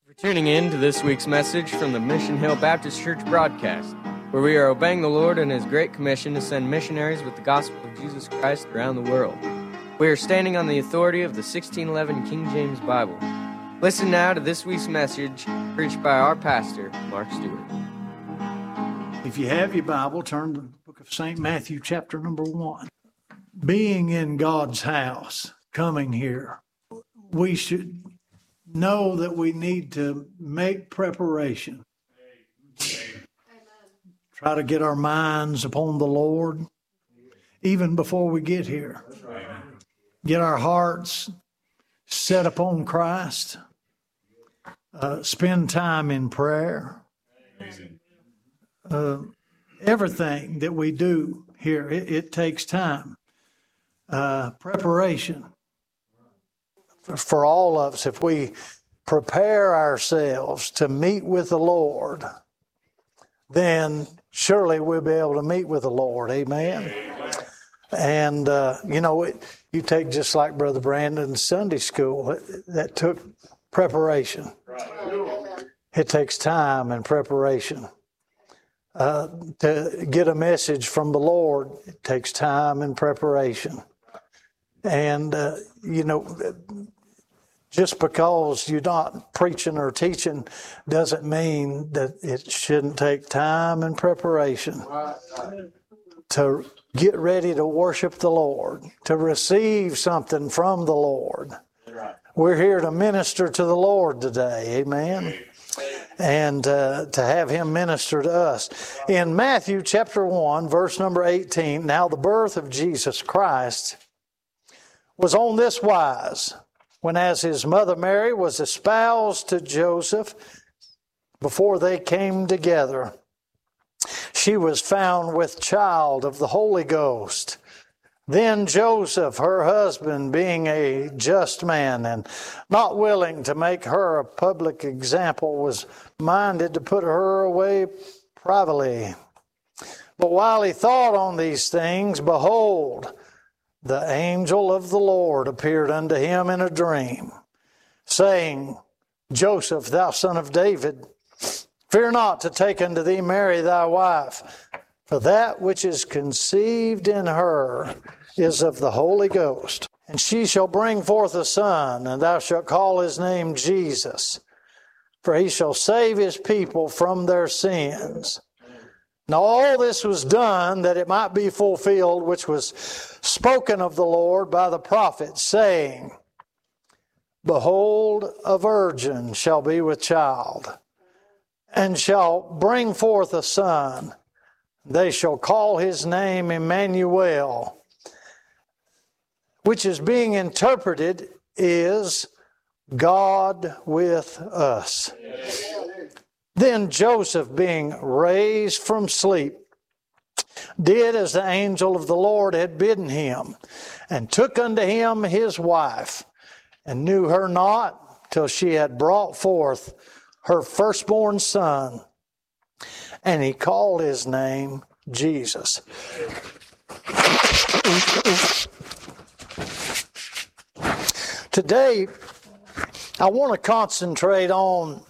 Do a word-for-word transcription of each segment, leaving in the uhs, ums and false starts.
For tuning in to this week's message from the Mission Hill Baptist Church broadcast, where we are obeying the Lord and His great commission to send missionaries with the gospel of Jesus Christ around the world. We are standing on the authority of the sixteen eleven King James Bible. Listen now to this week's message preached by our pastor, Mark Stewart. If you have your Bible, turn to the book of Saint Matthew, chapter number one. Being in God's house, coming here, we should know that we need to make preparation. Amen. Try to get our minds upon the Lord even before we get here. Amen. Get our hearts set upon Christ. Uh, spend time in prayer. Uh, everything that we do here, it, it takes time. Uh, preparation. For all of us, if we prepare ourselves to meet with the Lord, then surely we'll be able to meet with the Lord. Amen. Amen. And, uh, you know, it, you take just like Brother Brandon's Sunday school, it, that took preparation. Right. It takes time and preparation. Uh, to get a message from the Lord, it takes time and preparation. And, uh, you know, just because you're not preaching or teaching doesn't mean that it shouldn't take time and preparation to get ready to worship the Lord, to receive something from the Lord. We're here to minister to the Lord today. Amen. And uh, to have Him minister to us. In Matthew chapter one, verse number eighteen, now the birth of Jesus Christ was on this wise, when as his mother Mary was espoused to Joseph, before they came together, she was found with child of the Holy Ghost. Then Joseph, her husband, being a just man and not willing to make her a public example, was minded to put her away privately. But while he thought on these things, behold, the angel of the Lord appeared unto him in a dream, saying, Joseph, thou son of David, fear not to take unto thee Mary thy wife, for that which is conceived in her is of the Holy Ghost. And she shall bring forth a son, and thou shalt call his name Jesus, for he shall save his people from their sins. Now all this was done that it might be fulfilled, which was spoken of the Lord by the prophet, saying, Behold, a virgin shall be with child, and shall bring forth a son. They shall call his name Emmanuel, which is being interpreted is God with us. Then Joseph, being raised from sleep, did as the angel of the Lord had bidden him, and took unto him his wife, and knew her not till she had brought forth her firstborn son, and he called his name Jesus. Today, I want to concentrate on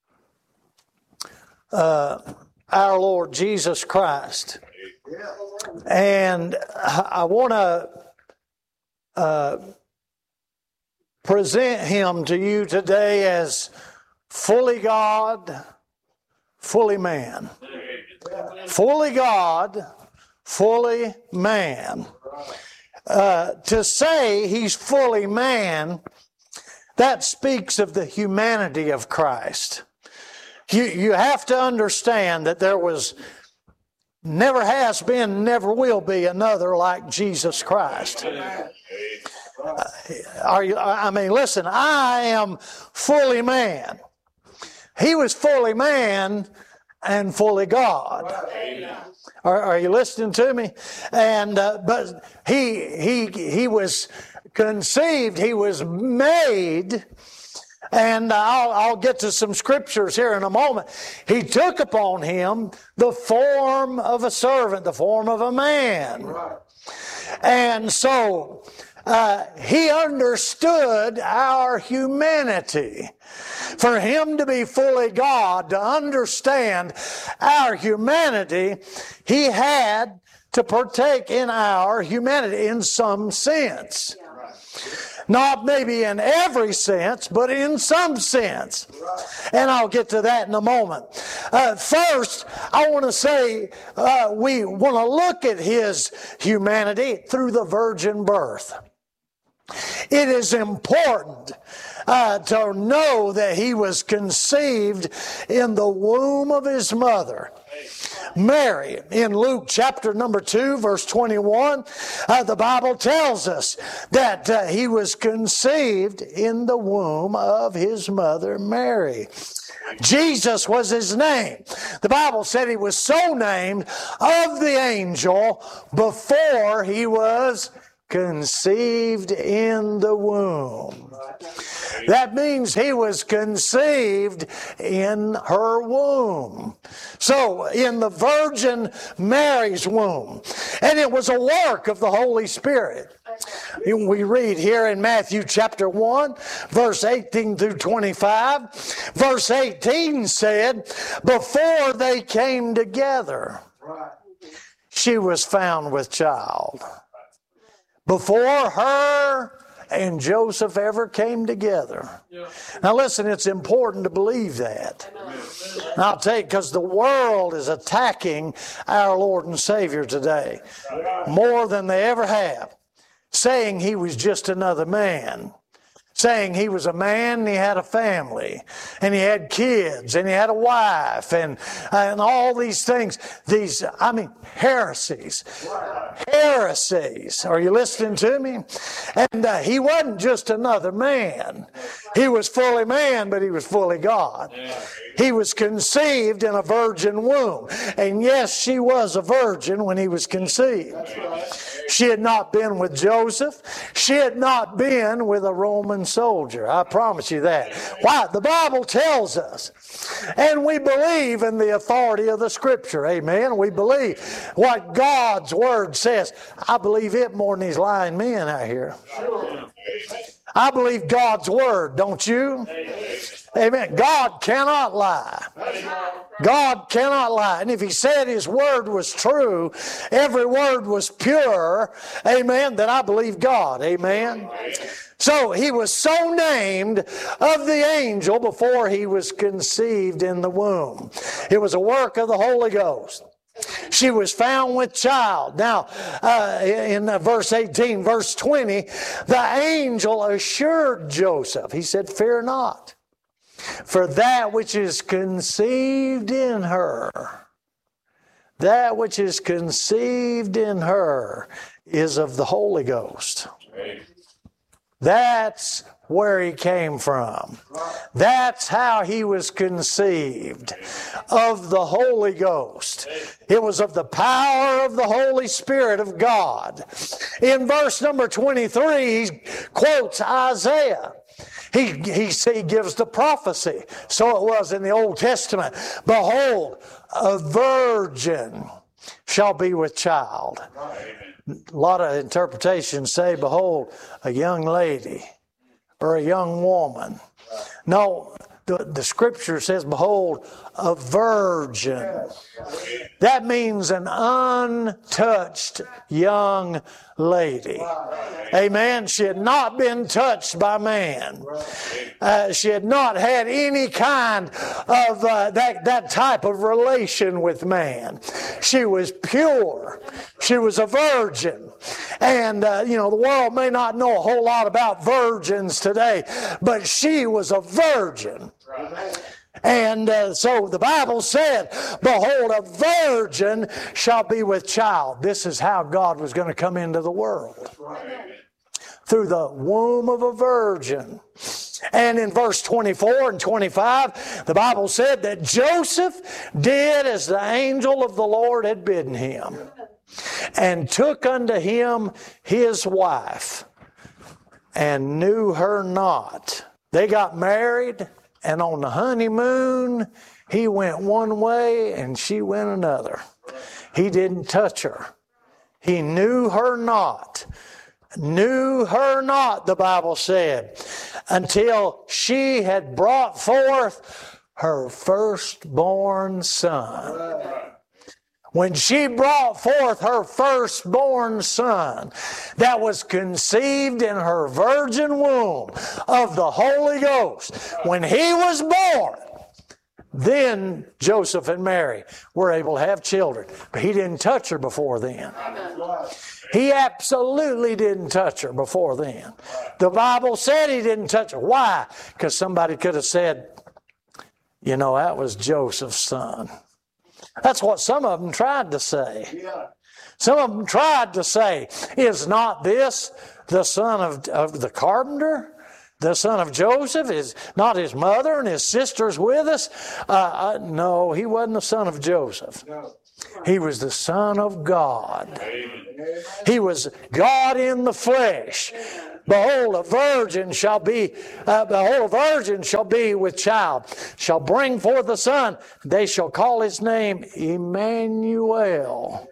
Uh, our Lord Jesus Christ. And I want to uh, present Him to you today as fully God, fully man. Fully God, fully man. Uh, to say He's fully man, that speaks of the humanity of Christ. You, you have to understand that there was, never has been, never will be another like Jesus Christ. Uh, are you, I mean, listen, I am fully man. He was fully man and fully God. Are, are you listening to me? And uh, but he he he was conceived. He was made. And I'll, I'll get to some scriptures here in a moment. He took upon him the form of a servant, the form of a man. And so uh, He understood our humanity. For Him to be fully God, to understand our humanity, He had to partake in our humanity in some sense. Not maybe in every sense, but in some sense. And I'll get to that in a moment. Uh, first, I want to say uh, we want to look at His humanity through the virgin birth. It is important uh, to know that He was conceived in the womb of His mother, Mary. In Luke chapter number two, verse twenty-one, uh, the Bible tells us that uh, He was conceived in the womb of His mother, Mary. Jesus was His name. The Bible said He was so named of the angel before He was conceived in the womb. That means He was conceived in her womb. So, in the Virgin Mary's womb. And it was a work of the Holy Spirit. We read here in Matthew chapter one, verse eighteen through twenty-five. Verse eighteen said, before they came together, she was found with child. Before her and Joseph ever came together. Yeah. Now listen, it's important to believe that. Amen. I'll tell you, because the world is attacking our Lord and Savior today more than they ever have, saying He was just another man. Saying He was a man and He had a family and He had kids and He had a wife and and all these things. These, I mean, heresies. Heresies. Are you listening to me? And uh, He wasn't just another man. He was fully man, but He was fully God. He was conceived in a virgin womb. And yes, she was a virgin when He was conceived. She had not been with Joseph. She had not been with a Roman soldier. I promise you that. Why? The Bible tells us. And we believe in the authority of the Scripture. Amen. We believe what God's Word says. I believe it more than these lying men out here. I believe God's Word, don't you? Amen. God cannot lie. God cannot lie. And if He said His Word was true, every word was pure, amen, then I believe God. Amen. So He was so named of the angel before He was conceived in the womb. It was a work of the Holy Ghost. She was found with child. Now, uh, in uh, verse eighteen, verse twenty, the angel assured Joseph. He said, fear not, for that which is conceived in her, that which is conceived in her is of the Holy Ghost. That's where He came from. That's how He was conceived, of the Holy Ghost. It was of the power of the Holy Spirit of God. In verse number twenty-three, he quotes Isaiah. He, he, he gives the prophecy. So it was in the Old Testament. Behold, a virgin shall be with child. A lot of interpretations say, behold, a young lady or a young woman. No, the, the Scripture says, behold, a virgin. That means an untouched young lady. Amen. She had not been touched by man. Uh, she had not had any kind of uh, that, that type of relation with man. She was pure. She was a virgin. And, uh, you know, the world may not know a whole lot about virgins today, but she was a virgin. And uh, so the Bible said, behold, a virgin shall be with child. This is how God was going to come into the world. Through the womb of a virgin. And in verse twenty-four and twenty-five, the Bible said that Joseph did as the angel of the Lord had bidden him, and took unto him his wife, and knew her not. They got married, and on the honeymoon, he went one way and she went another. He didn't touch her. He knew her not. knew her not, the Bible said, until she had brought forth her firstborn son. When she brought forth her firstborn son that was conceived in her virgin womb of the Holy Ghost, when he was born, then Joseph and Mary were able to have children. But he didn't touch her before then. He absolutely didn't touch her before then. The Bible said he didn't touch her. Why? Because somebody could have said, you know, that was Joseph's son. That's what some of them tried to say. Some of them tried to say, is not this the son of, of the carpenter? The son of Joseph? Is not his mother and his sisters with us? Uh, uh, no, he wasn't the son of Joseph. He was the Son of God. He was God in the flesh. Behold, a virgin shall be, uh, behold, a virgin shall be with child, shall bring forth a son. They shall call his name Emmanuel,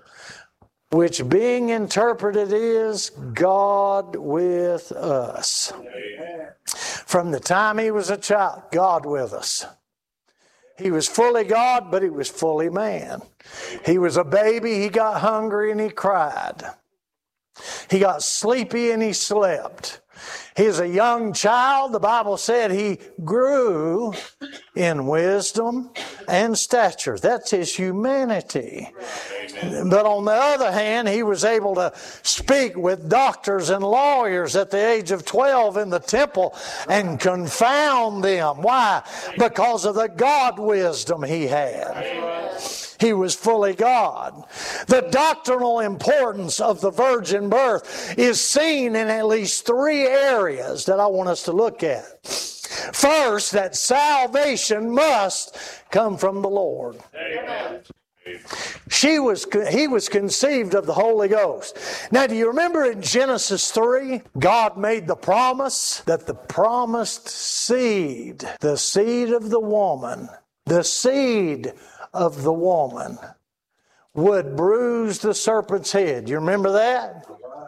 which being interpreted is God with us. From the time he was a child, God with us. He was fully God, but he was fully man. He was a baby, he got hungry and he cried. He got sleepy and he slept. He was a young child. The Bible said he grew in wisdom and stature. That's his humanity. But on the other hand, he was able to speak with doctors and lawyers at the age of twelve in the temple and confound them. Why? Because of the God wisdom he had. He was fully God. The doctrinal importance of the virgin birth is seen in at least three areas that I want us to look at. First, that salvation must come from the Lord. Amen. She was, he was conceived of the Holy Ghost. Now, do you remember in Genesis three, God made the promise that the promised seed, the seed of the woman, the seed of the woman would bruise the serpent's head. You remember that?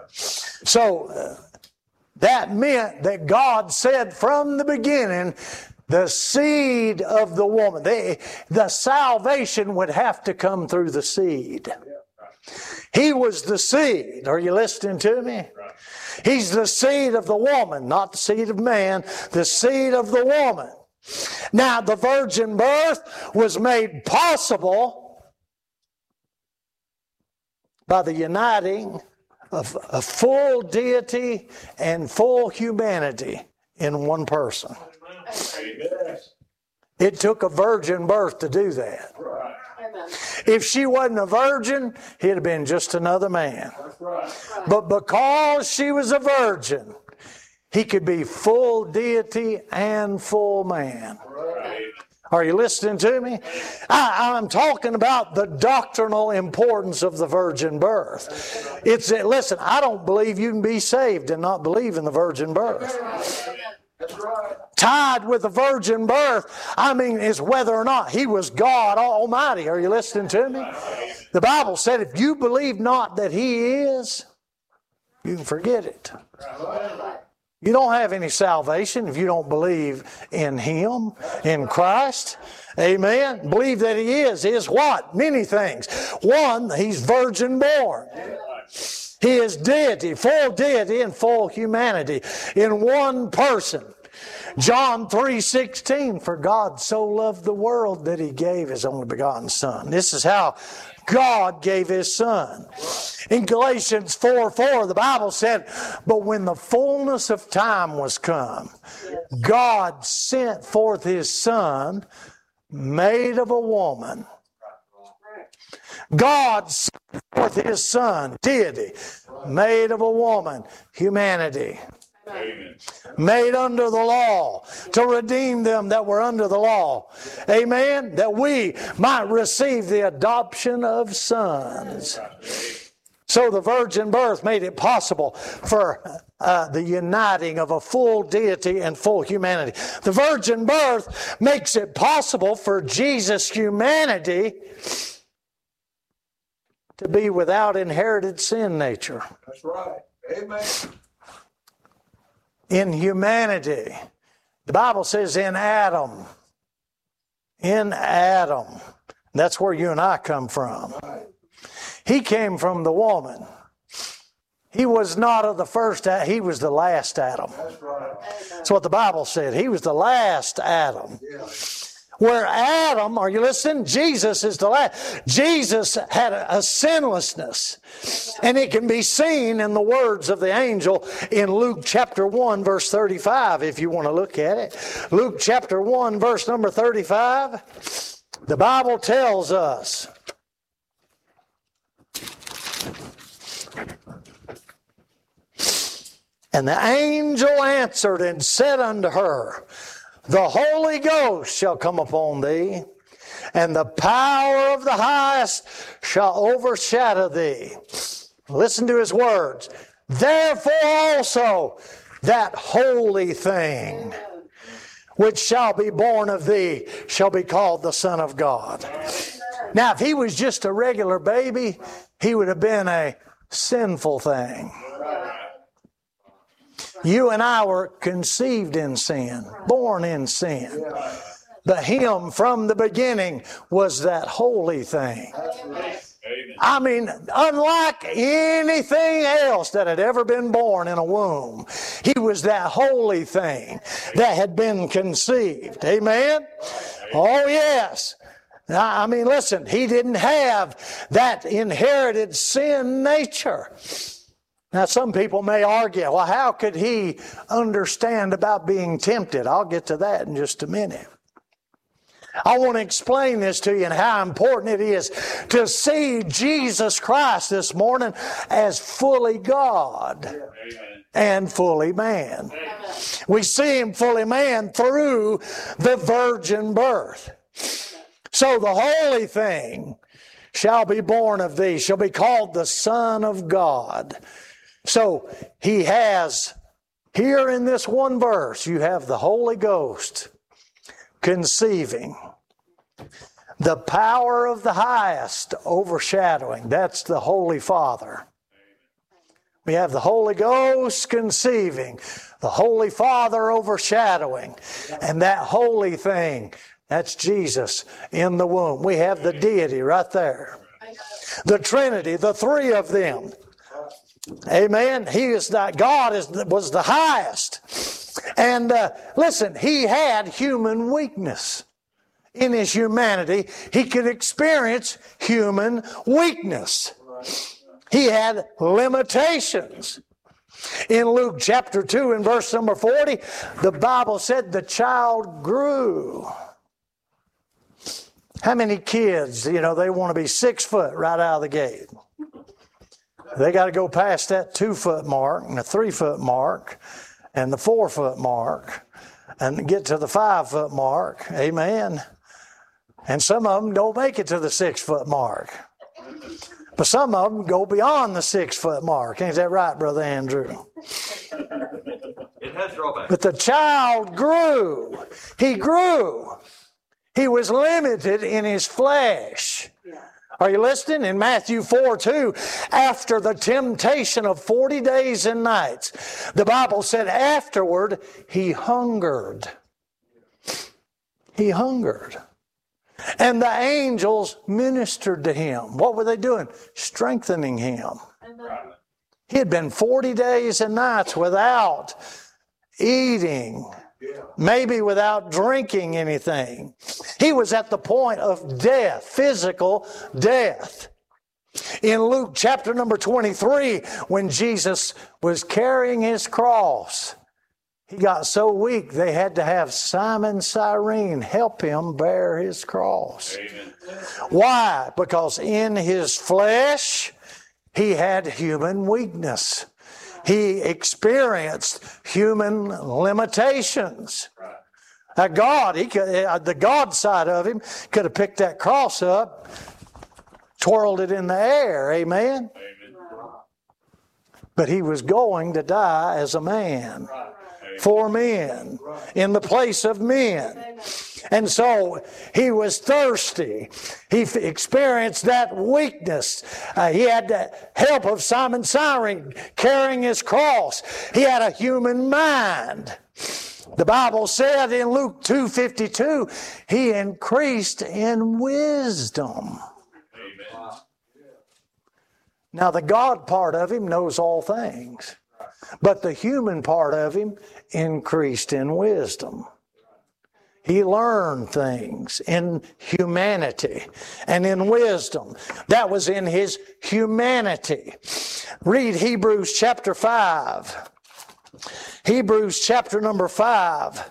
So uh, that meant that God said from the beginning, the seed of the woman, they, the salvation would have to come through the seed. He was the seed. Are you listening to me? He's the seed of the woman, not the seed of man, the seed of the woman. Now, the virgin birth was made possible by the uniting of a full deity and full humanity in one person. It took a virgin birth to do that. If she wasn't a virgin, he'd have been just another man. But because she was a virgin, he could be full deity and full man. Are you listening to me? I, I'm talking about the doctrinal importance of the virgin birth. It's listen, I don't believe you can be saved and not believe in the virgin birth. That's right. Tied with the virgin birth, I mean, is whether or not he was God Almighty. Are you listening to me? The Bible said if you believe not that he is, you can forget it. You don't have any salvation if you don't believe in him, in Christ. Amen. Believe that he is. Is what? Many things. One, he's virgin born. He is deity, full deity and full humanity in one person. John three sixteen, for God so loved the world that he gave his only begotten Son. This is how God gave his Son. In Galatians four four, the Bible said, but when the fullness of time was come, God sent forth his Son, made of a woman. God sent forth his Son, deity, made of a woman, humanity. Amen. Made under the law to redeem them that were under the law. Amen. That we might receive the adoption of sons. So the virgin birth made it possible for uh, the uniting of a full deity and full humanity. The virgin birth makes it possible for Jesus' humanity to be without inherited sin nature. That's right. Amen. In humanity. The Bible says in Adam. In Adam. That's where you and I come from. He came from the woman. He was not of the first Adam. He was the last Adam. That's right. That's what the Bible said. He was the last Adam. Yeah. Where Adam, are you listening? Jesus is the last. Jesus had a, a sinlessness. And it can be seen in the words of the angel in Luke chapter one, verse thirty-five, if you want to look at it. Luke chapter one, verse number thirty-five. The Bible tells us, and the angel answered and said unto her, the Holy Ghost shall come upon thee, and the power of the highest shall overshadow thee. Listen to his words. Therefore also that holy thing which shall be born of thee shall be called the Son of God. Now, if he was just a regular baby, he would have been a sinful thing. You and I were conceived in sin, born in sin. But him from the beginning was that holy thing. I mean, unlike anything else that had ever been born in a womb, he was that holy thing that had been conceived. Amen? Oh, yes. I mean, listen, he didn't have that inherited sin nature. Now, some people may argue, well, how could he understand about being tempted? I'll get to that in just a minute. I want to explain this to you and how important it is to see Jesus Christ this morning as fully God Amen. And fully man. Amen. We see him fully man through the virgin birth. So the holy thing shall be born of thee, shall be called the Son of God. So he has, here in this one verse, you have the Holy Ghost conceiving. The power of the highest overshadowing. That's the Holy Father. We have the Holy Ghost conceiving. The Holy Father overshadowing. And that holy thing, that's Jesus in the womb. We have the deity right there. The Trinity, the three of them. Amen. He is that God is was the highest. And uh, listen, he had human weakness. In his humanity, he could experience human weakness. He had limitations. In Luke chapter two and verse number forty, the Bible said the child grew. How many kids, you know, they want to be six foot right out of the gate? They got to go past that two foot mark and the three foot mark and the four foot mark and get to the five foot mark. Amen. And some of them don't make it to the six foot mark. But some of them go beyond the six foot mark. Ain't that right, Brother Andrew? It has drawbacks. But the child grew. He grew. He was limited in his flesh. Are you listening? In Matthew four two, after the temptation of forty days and nights, the Bible said afterward, he hungered. He hungered. And the angels ministered to him. What were they doing? Strengthening him. He had been forty days and nights without eating. Maybe without drinking anything. He was at the point of death, physical death. In Luke chapter number twenty-three, when Jesus was carrying his cross, he got so weak they had to have Simon Cyrene help him bear his cross. Amen. Why? Because in his flesh, he had human weakness. He experienced human limitations. Now God, he could, the God side of him could have picked that cross up, twirled it in the air. Amen? Amen. But he was going to die as a man. for men, in the place of men. And so he was thirsty. He f- experienced that weakness. Uh, he had the help of Simon Siren carrying his cross. He had a human mind. The Bible said in Luke two fifty-two, he increased in wisdom. Amen. Now the God part of him knows all things, but the human part of him increased in wisdom. He learned things in humanity and in wisdom. That was in his humanity. Read Hebrews chapter five. Hebrews chapter number five.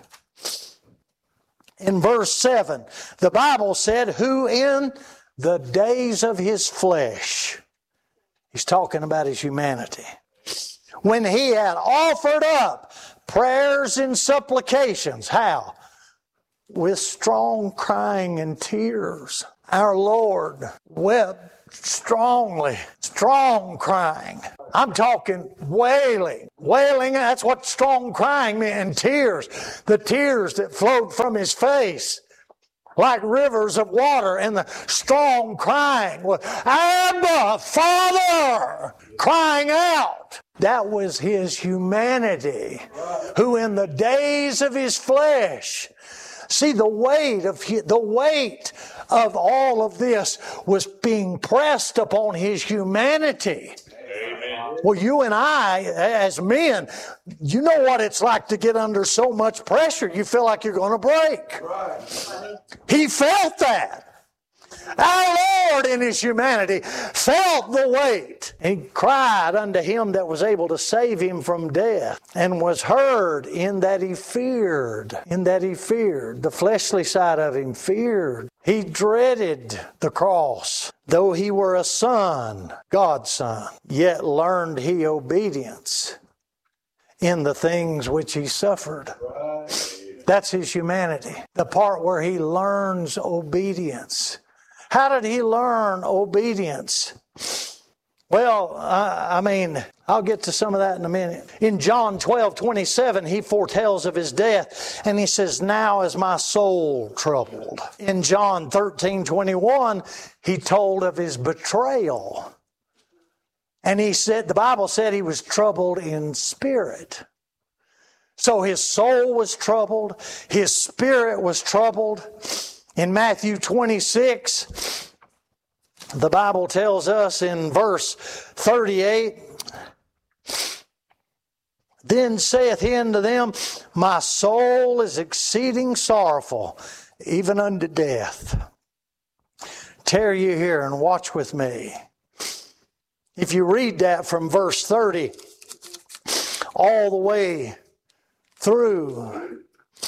In verse seven, the Bible said, who in the days of his flesh, he's talking about his humanity, when he had offered up prayers and supplications, how? With strong crying and tears. Our Lord wept strongly, strong crying. I'm talking wailing. Wailing, that's what strong crying meant, and tears. The tears that flowed from his face like rivers of water, and the strong crying was, Abba, Father, crying out. That was his humanity, who in the days of his flesh. See, the weight of the weight of all of this was being pressed upon his humanity. Amen. Well, you and I, as men, you know what it's like to get under so much pressure. You feel like you're going to break. Right. He felt that. Our Lord in his humanity felt the weight. He cried unto him that was able to save him from death, and was heard in that he feared. In that he feared. The fleshly side of him feared. He dreaded the cross. Though he were a son, God's son, yet learned he obedience in the things which he suffered. That's his humanity. The part where he learns obedience. How did he learn obedience? Well, I, I mean, I'll get to some of that in a minute. In John twelve twenty-seven, he foretells of his death, and he says, now is my soul troubled. In John thirteen twenty-one, he told of his betrayal. And he said, the Bible said he was troubled in spirit. So his soul was troubled, his spirit was troubled. In Matthew twenty-six, the Bible tells us in verse thirty-eight, then saith he unto them, my soul is exceeding sorrowful, even unto death. Tarry you here and watch with me. If you read that from verse thirty all the way through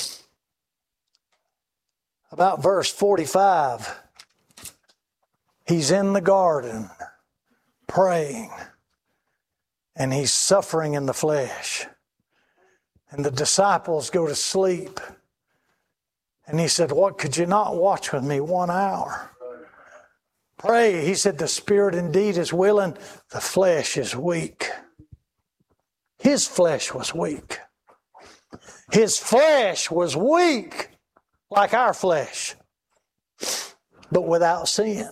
about verse forty-five, he's in the garden praying, and he's suffering in the flesh. And the disciples go to sleep. And he said, what, could you not watch with me one hour? Pray. He said, the spirit indeed is willing, the flesh is weak. His flesh was weak. His flesh was weak. Like our flesh, but without sin.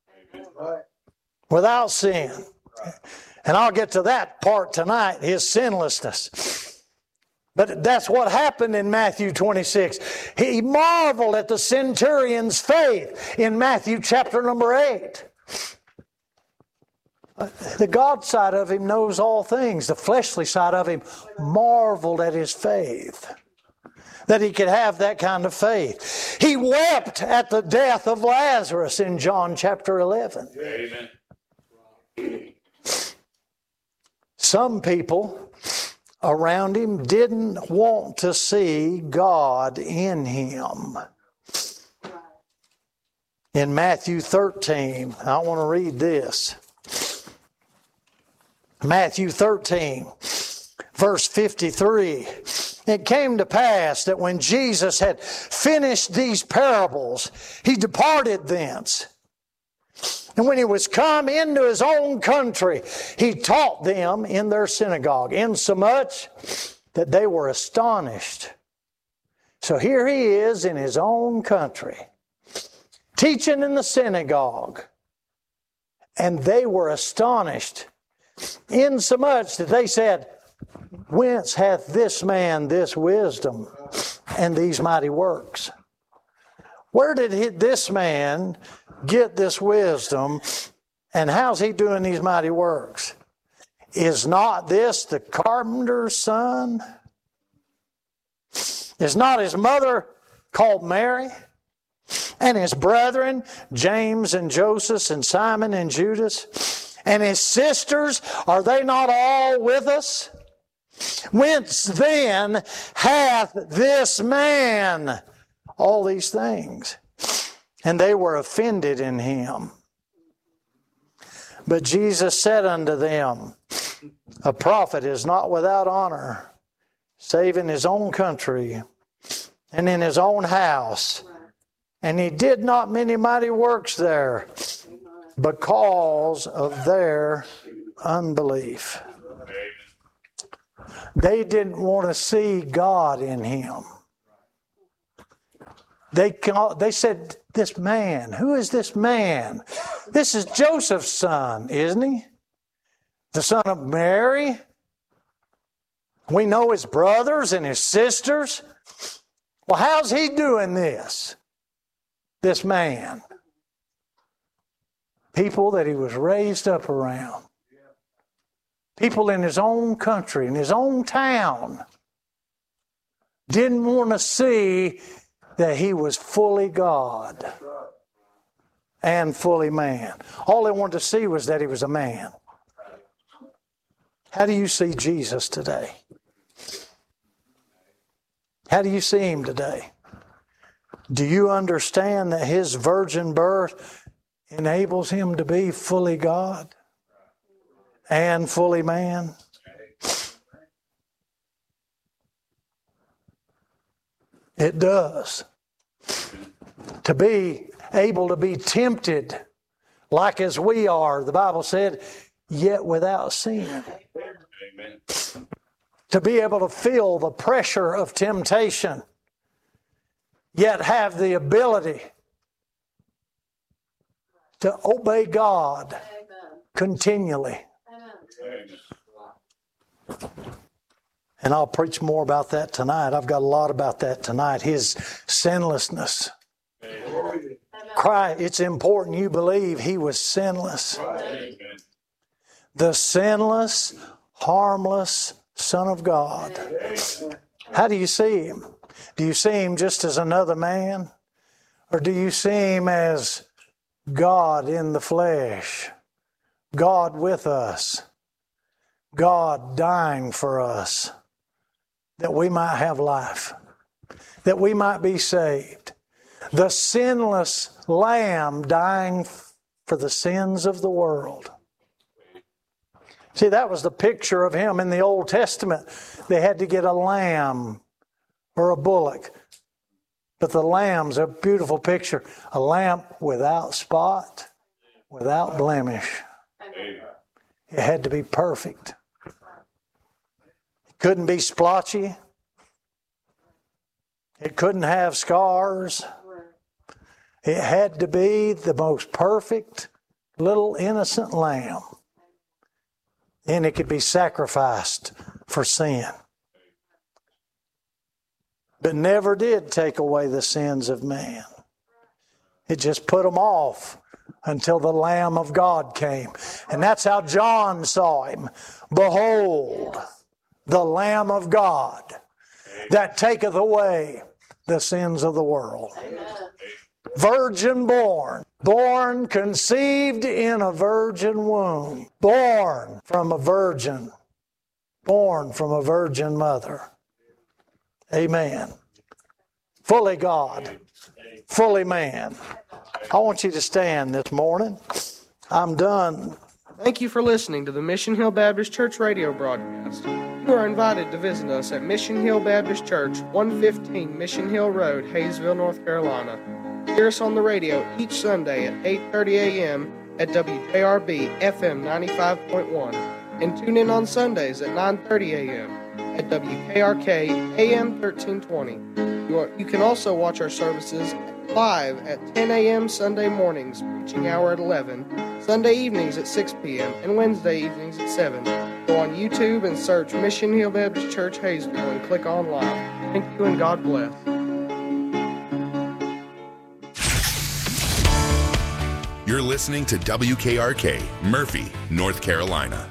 Without sin. And I'll get to that part tonight, his sinlessness. But that's what happened in Matthew twenty-six. He marveled at the centurion's faith in Matthew chapter number eight. The God side of him knows all things. The fleshly side of him marveled at his faith. That he could have that kind of faith. He wept at the death of Lazarus in John chapter eleven. Amen. Some people around him didn't want to see God in him. In Matthew thirteen, I want to read this. Matthew thirteen, verse fifty-three. It came to pass that when Jesus had finished these parables, he departed thence. And when he was come into his own country, he taught them in their synagogue, insomuch that they were astonished. So here he is in his own country, teaching in the synagogue. And they were astonished, insomuch that they said, whence hath this man this wisdom and these mighty works? Where did he, this man get this wisdom, and how's he doing these mighty works? Is not this the carpenter's son? Is not his mother called Mary? And his brethren, James and Joseph and Simon and Judas? And his sisters, are they not all with us? Whence then hath this man all these things? And they were offended in him. But Jesus said unto them, a prophet is not without honor, save in his own country and in his own house. And he did not many mighty works there because of their unbelief. They didn't want to see God in him. They, they said, this man, who is this man? This is Joseph's son, isn't he? The son of Mary. We know his brothers and his sisters. Well, how's he doing this? This man. People that he was raised up around. People in his own country, in his own town, didn't want to see that he was fully God and fully man. All they wanted to see was that he was a man. How do you see Jesus today? How do you see him today? Do you understand that his virgin birth enables him to be fully God and fully man? It does. To be able to be tempted like as we are, the Bible said, yet without sin. Amen. To be able to feel the pressure of temptation, yet have the ability to obey God Amen. Continually. Amen. And I'll preach more about that tonight. I've got a lot about that tonight. His sinlessness. Amen. Christ, it's important you believe he was sinless. Amen. The sinless, harmless Son of God. Amen. How do you see him? Do you see him just as another man? Or do you see him as God in the flesh? God with us. God dying for us. That we might have life. That we might be saved. The sinless Lamb dying for the sins of the world. See, that was the picture of him in the Old Testament. They had to get a lamb or a bullock. But the lamb's a beautiful picture. A lamb without spot, without blemish. It had to be perfect. It couldn't be splotchy. It couldn't have scars. It had to be the most perfect little innocent lamb. And it could be sacrificed for sin. But never did take away the sins of man. It just put them off until the Lamb of God came. And that's how John saw him. Behold, the Lamb of God that taketh away the sins of the world. Amen. Virgin born, born conceived in a virgin womb, born from a virgin, born from a virgin mother. Amen. Fully God, fully man. I want you to stand this morning. I'm done. Thank you for listening to the Mission Hill Baptist Church radio broadcast. You are invited to visit us at Mission Hill Baptist Church, one fifteen Mission Hill Road, Hayesville, North Carolina. Hear us on the radio each Sunday at eight thirty a.m. at W J R B F M ninety-five point one and tune in on Sundays at nine thirty a.m. at W K R K A M thirteen twenty. You, are, you can also watch our services live at ten a.m. Sunday mornings, preaching hour at eleven, Sunday evenings at six p.m., and Wednesday evenings at seven. Go on YouTube and search Mission Hill Baptist Church Hayesville and click on live. Thank you and God bless. You're listening to W K R K, Murphy, North Carolina.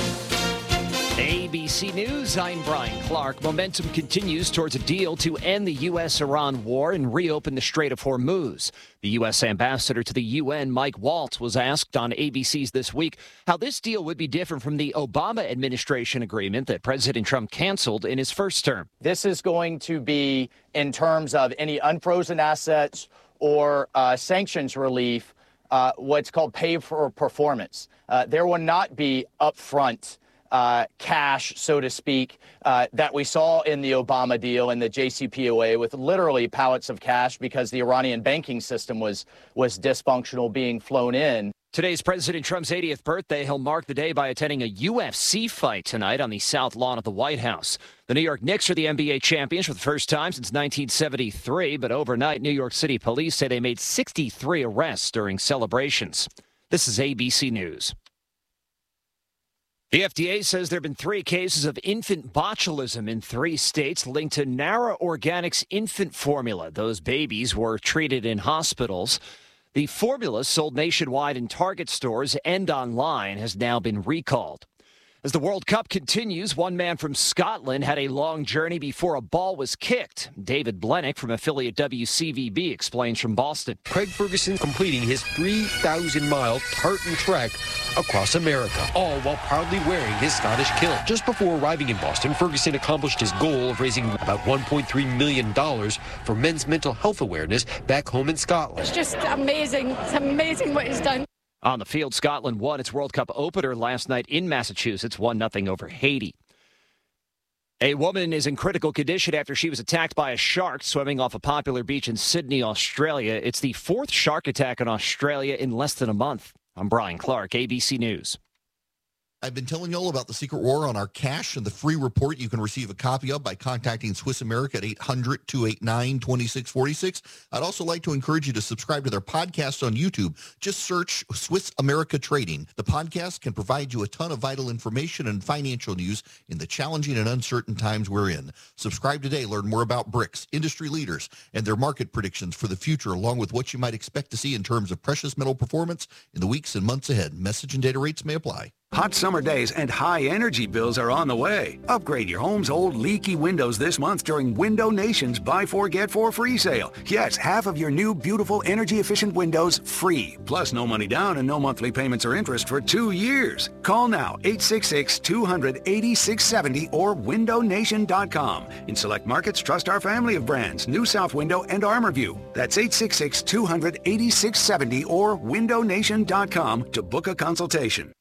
A B C News, I'm Brian Clark. Momentum continues towards a deal to end the U S Iran war and reopen the Strait of Hormuz. The U S ambassador to the U N, Mike Waltz, was asked on A B C's This Week how this deal would be different from the Obama administration agreement that President Trump canceled in his first term. This is going to be in terms of any unfrozen assets or uh, sanctions relief, uh, what's called pay for performance. Uh, there will not be upfront Uh, cash, so to speak, uh, that we saw in the Obama deal and the J C P O A with literally pallets of cash because the Iranian banking system was was dysfunctional being flown in. Today's President Trump's eightieth birthday. He'll mark the day by attending a U F C fight tonight on the South Lawn of the White House. The New York Knicks are the N B A champions for the first time since nineteen seventy-three, but overnight, New York City police say they made sixty-three arrests during celebrations. This is A B C News. The F D A says there have been three cases of infant botulism in three states linked to Nara Organics infant formula. Those babies were treated in hospitals. The formula, sold nationwide in Target stores and online, has now been recalled. As the World Cup continues, one man from Scotland had a long journey before a ball was kicked. David Blenick from affiliate W C V B explains from Boston. Craig Ferguson completing his three thousand mile tartan trek across America, all while proudly wearing his Scottish kilt. Just before arriving in Boston, Ferguson accomplished his goal of raising about one point three million dollars for men's mental health awareness back home in Scotland. It's just amazing. It's amazing what he's done. On the field, Scotland won its World Cup opener last night in Massachusetts, one nothing over Haiti. A woman is in critical condition after she was attacked by a shark swimming off a popular beach in Sydney, Australia. It's the fourth shark attack in Australia in less than a month. I'm Brian Clark, A B C News. I've been telling you all about the secret war on our cash and the free report you can receive a copy of by contacting Swiss America at eight hundred, two eight nine, two six four six. I'd also like to encourage you to subscribe to their podcast on YouTube. Just search Swiss America Trading. The podcast can provide you a ton of vital information and financial news in the challenging and uncertain times we're in. Subscribe today. Learn more about BRICS, industry leaders, and their market predictions for the future, along with what you might expect to see in terms of precious metal performance in the weeks and months ahead. Message and data rates may apply. Hot summer days and high energy bills are on the way. Upgrade your home's old leaky windows this month during Window Nation's Buy Four, Get Four free sale. Yes, half of your new beautiful energy efficient windows free. Plus no money down and no monthly payments or interest for two years. Call now, eight six six, two hundred, eighty-six seventy or window nation dot com. In select markets, trust our family of brands, New South Window and ArmorView. That's eight six six, two hundred, eighty-six seventy or window nation dot com to book a consultation.